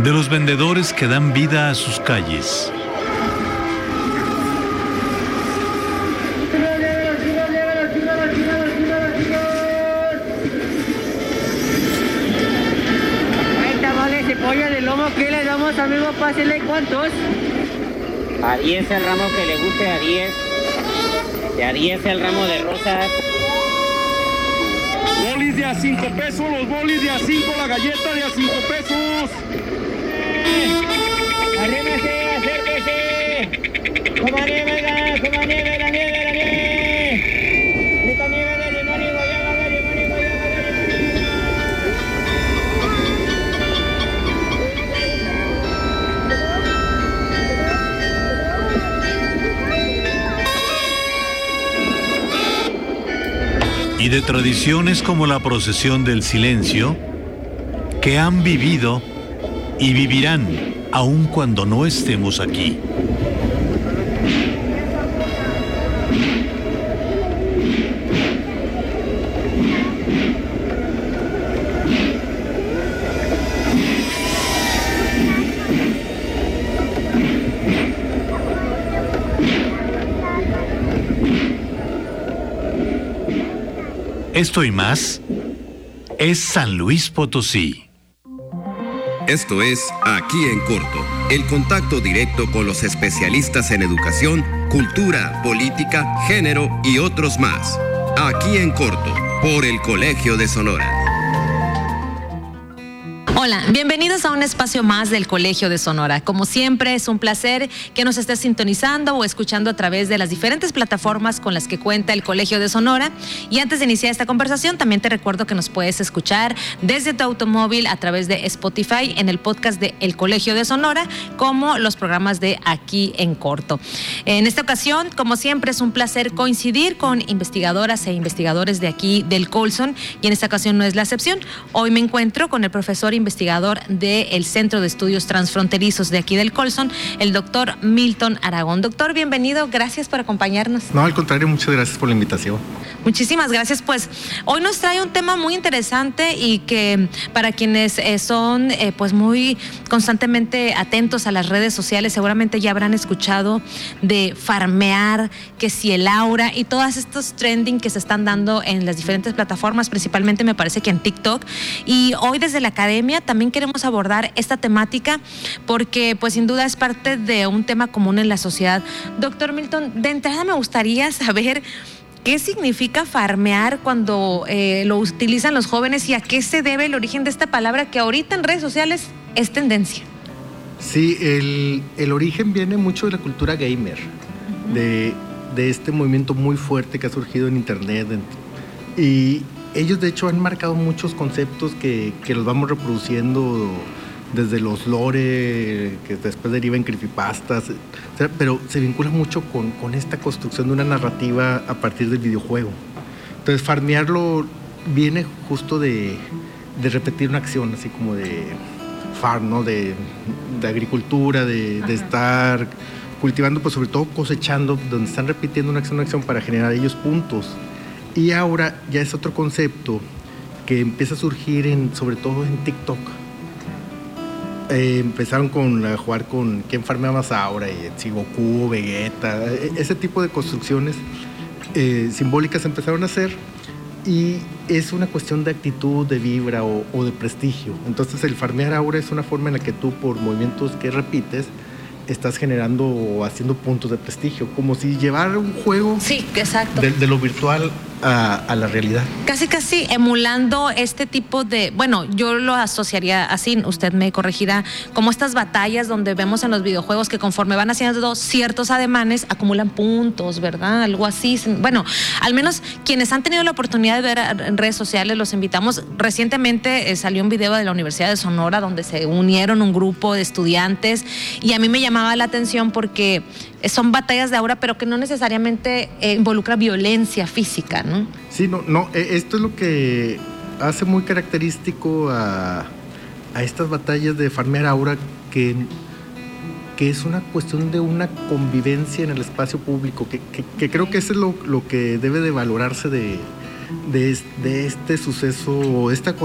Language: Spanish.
de los vendedores que dan vida a sus calles. Hay tamales de pollo de lomo, ¿qué le damos, amigo? Pásele, ¿cuántos? A 10 el ramo que le guste, a 10. Y a 10 el ramo de rosas. Bolis de a 5 pesos, los bolis de a 5, la galleta de a 5 pesos. ¡Arrímese, acérquese! ¡Coma nieve, coma nieve, la nieve, la nieve! ¡Esta nieve de limón y guayaba, de limón y guayaba, de limón! Y de tradiciones como la procesión del silencio, que han vivido y vivirán aun cuando no estemos aquí. Esto y más es San Luis Potosí. Esto es Aquí en Corto, el contacto directo con los especialistas en educación, cultura, política, género y otros más. Aquí en Corto, por el Colegio de Sonora. Hola, bienvenidos a un espacio más del Colegio de Sonora. Como siempre, es un placer que nos estés sintonizando o escuchando a través de las diferentes plataformas con las que cuenta el Colegio de Sonora. Y antes de iniciar esta conversación, también te recuerdo que nos puedes escuchar desde tu automóvil a través de Spotify en el podcast de El Colegio de Sonora, como los programas de Aquí en Corto. En esta ocasión, como siempre, es un placer coincidir con investigadoras e investigadores de aquí del Colson, y en esta ocasión no es la excepción. Hoy me encuentro con el profesor investigador del Centro de Estudios Transfronterizos de aquí del Colson, el doctor Milton Aragón. Doctor, bienvenido, gracias por acompañarnos. No, al contrario, muchas gracias por la invitación. Muchísimas gracias. Pues hoy nos trae un tema muy interesante y que para quienes son pues muy constantemente atentos a las redes sociales, seguramente ya habrán escuchado de farmear, que si el aura y todos estos trending que se están dando en las diferentes plataformas, principalmente me parece que en TikTok. Y hoy desde la academia también queremos abordar esta temática porque pues sin duda es parte de un tema común en la sociedad. Doctor Milton, de entrada me gustaría saber ¿qué significa farmear cuando lo utilizan los jóvenes y a qué se debe el origen de esta palabra que ahorita en redes sociales es tendencia? Sí, el origen viene mucho de la cultura gamer, de este movimiento muy fuerte que ha surgido en internet. Y ellos de hecho han marcado muchos conceptos que los vamos reproduciendo desde los lore, que después deriva en creepypastas, pero se vincula mucho con esta construcción de una narrativa a partir del videojuego. Entonces, farmearlo viene justo de repetir una acción, así como de farm, ¿no? De agricultura, de estar cultivando, pues sobre todo cosechando, donde están repitiendo una acción para generar ellos puntos. Y ahora ya es otro concepto que empieza a surgir sobre todo en TikTok. Empezaron a jugar con quién farmea más ahora, y si Goku, Vegeta, ese tipo de construcciones simbólicas empezaron a hacer, y es una cuestión de actitud, de vibra o de prestigio. Entonces el farmear ahora es una forma en la que tú, por movimientos que repites, estás generando o haciendo puntos de prestigio, como si llevara un juego, sí, exacto, de lo virtual a la realidad. Casi emulando este tipo de, bueno, yo lo asociaría así, usted me corregirá, como estas batallas donde vemos en los videojuegos que conforme van haciendo ciertos ademanes acumulan puntos, ¿verdad? Algo así. Bueno, al menos quienes han tenido la oportunidad de ver en redes sociales, los invitamos. Recientemente salió un video de la Universidad de Sonora donde se unieron un grupo de estudiantes y a mí me llamaba la atención porque son batallas de aura, pero que no necesariamente involucra violencia física, ¿no? Sí, no, esto es lo que hace muy característico a estas batallas de farmear aura, que es una cuestión de una convivencia en el espacio público, que creo que eso es lo que debe de valorarse de este suceso, esta